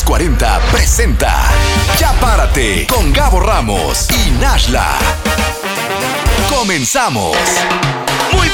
40 presenta Ya Párate con Gabo Ramos y Nashla. Comenzamos. Muy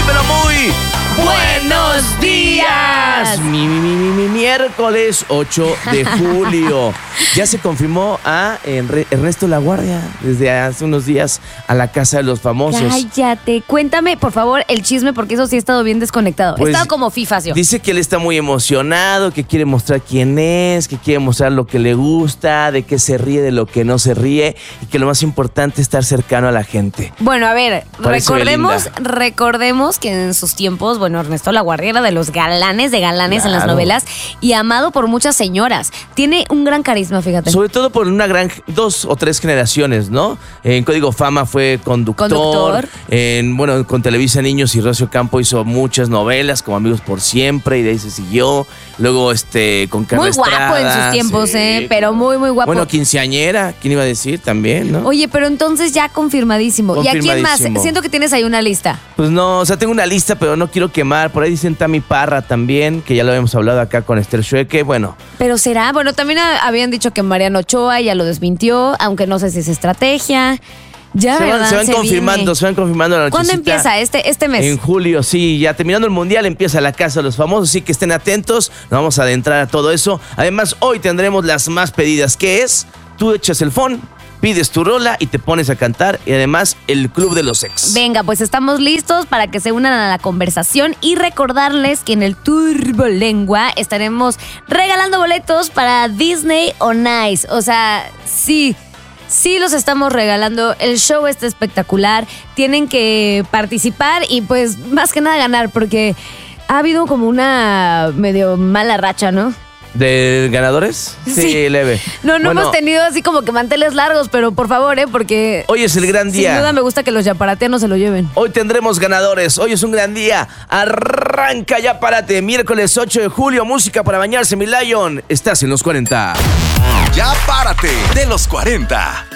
buenos días. Mi miércoles 8 de julio. Ya se confirmó a Ernesto La Guardia desde hace unos días a la Casa de los Famosos. Cállate, cuéntame por favor el chisme porque eso sí he estado bien desconectado. Pues, he estado como fifacio. Dice que él está muy emocionado, que quiere mostrar quién es, que quiere mostrar lo que le gusta, de qué se ríe, de lo que no se ríe y que lo más importante es estar cercano a la gente. Bueno, a ver, Parece recordemos que en sus tiempos, bueno, Ernesto La Guardia era de los galanes de galanes en las Claro. novelas y amado por muchas señoras. Tiene un gran carisma, fíjate. Sobre todo por una gran 2 o 3 generaciones, ¿no? En Código Fama fue conductor. Con Televisa Niños y Rocío Campo hizo muchas novelas, como Amigos por Siempre, y de ahí se siguió. Luego con Carla Muy guapo Estrada, en sus tiempos, sí. pero muy guapo. Bueno, quinceañera, ¿quién iba a decir? También, ¿no? Oye, pero entonces ya confirmadísimo. ¿Y a quién más? Confirmadísimo. Siento que tienes ahí una lista. Pues no, o sea, tengo una lista, pero no quiero quemar. Por ahí dicen Tami Parra también, que ya lo habíamos hablado acá con Esther Schueke. Bueno, Pero será, bueno, también habían dicho que Mariano Ochoa ya lo desmintió, aunque no sé si es estrategia. Ya, ¿verdad? se van confirmando la nochecita. ¿Cuándo empieza? Este mes. En julio, sí, ya terminando el Mundial empieza la Casa de los Famosos, así que estén atentos, nos vamos a adentrar a todo eso. Además, hoy tendremos las más pedidas, que es, tú echas el phone, pides tu rola y te pones a cantar, y además el Club de los Ex. Venga, pues estamos listos para que se unan a la conversación y recordarles que en el Turbolengua estaremos regalando boletos para Disney on Ice. O sea, sí los estamos regalando. El show está espectacular. Tienen que participar y pues más que nada ganar porque ha habido como una medio mala racha, ¿no? ¿De ganadores? Sí, leve. No Bueno, hemos tenido así como que manteles largos, pero por favor, porque hoy es el gran día. sin duda me gusta que los yaparateanos se lo lleven. Hoy tendremos ganadores, hoy es un gran día. Arranca Ya Párate, miércoles 8 de julio, música para bañarse, mi Lion. Estás en los 40. Ya Párate de los 40.